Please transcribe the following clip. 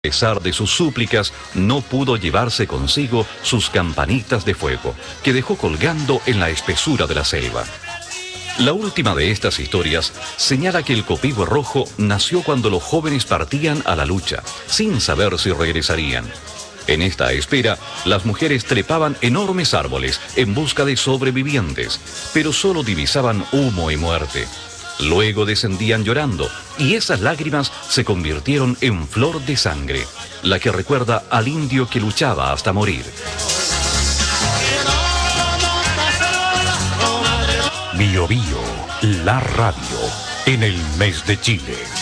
A pesar de sus súplicas, no pudo llevarse consigo sus campanitas de fuego, que dejó colgando en la espesura de la selva. La última de estas historias señala que el Copivo Rojo nació cuando los jóvenes partían a la lucha, sin saber si regresarían. En esta espera, las mujeres trepaban enormes árboles en busca de sobrevivientes, pero solo divisaban humo y muerte. Luego descendían llorando, y esas lágrimas se convirtieron en flor de sangre, la que recuerda al indio que luchaba hasta morir. Bio Bio, la radio, en el mes de Chile.